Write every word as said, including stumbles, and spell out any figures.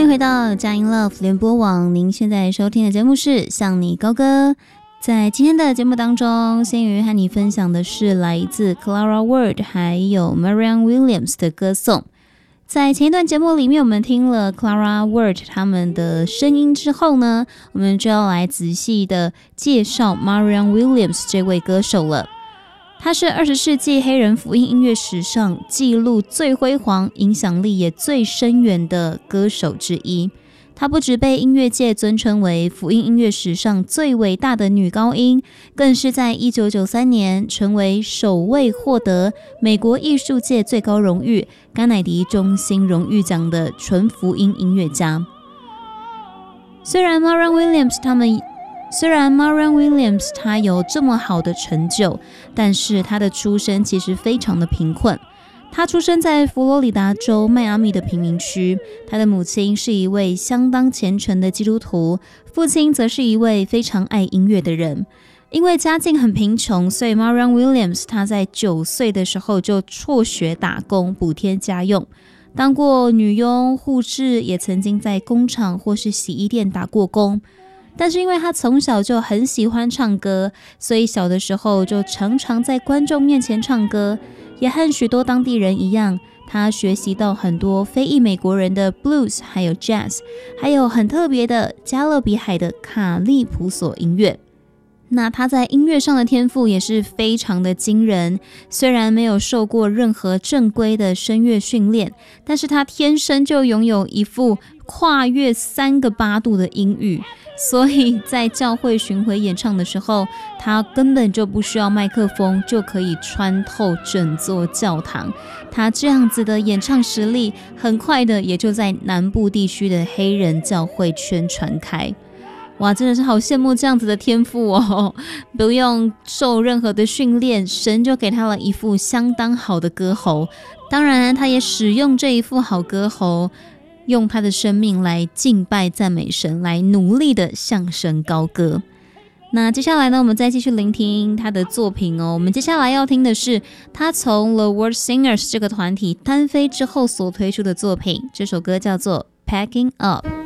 欢迎回到佳音 Love 联播网，您现在收听的节目是向你高歌。在今天的节目当中，先宇和你分享的是来自 Clara Ward 还有 Marianne Williams 的歌颂。在前一段节目里面，我们听了 Clara Ward 他们的声音之后呢，我们就要来仔细的介绍 Marianne Williams 这位歌手了。他是二十世纪黑人福音音乐史上记录最辉煌、影响力也最深远的歌手之一。她不只被音乐界尊称为福音音乐史上最伟大的女高音，更是在一九九三年成为首位获得美国艺术界最高荣誉甘乃迪中心荣誉奖的纯福音音乐家。虽然 Marianne Williams 他们虽然 Marianne Williams 她有这么好的成就，但是她的出身其实非常的贫困。她出生在佛罗里达州迈阿密的贫民区，她的母亲是一位相当虔诚的基督徒，父亲则是一位非常爱音乐的人。因为家境很贫穷，所以 Marianne Williams 她在九岁的时候就辍学打工补贴家用，当过女佣、护士，也曾经在工厂或是洗衣店打过工。但是因为他从小就很喜欢唱歌，所以小的时候就常常在观众面前唱歌，也和许多当地人一样，他学习到很多非裔美国人的 blues 还有 jazz， 还有很特别的加勒比海的卡利普索音乐。那他在音乐上的天赋也是非常的惊人，虽然没有受过任何正规的声乐训练，但是他天生就拥有一副跨越三个八度的音域，所以在教会巡回演唱的时候，他根本就不需要麦克风就可以穿透整座教堂。他这样子的演唱实力，很快的也就在南部地区的黑人教会圈传开。哇，真的是好羡慕这样子的天赋哦！不用受任何的训练，神就给他了一副相当好的歌喉。当然，他也使用这一副好歌喉，用他的生命来敬拜赞美神，来努力的向神高歌。那接下来呢，我们再继续聆听他的作品哦。我们接下来要听的是他从 The World Singers 这个团体单飞之后所推出的作品，这首歌叫做 Packing Up。